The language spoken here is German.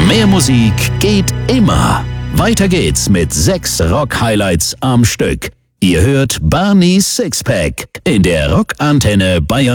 Mehr Musik geht immer. Weiter geht's mit 6 Rock-Highlights am Stück. Ihr hört Barney's Sixpack in der Rockantenne Bayern.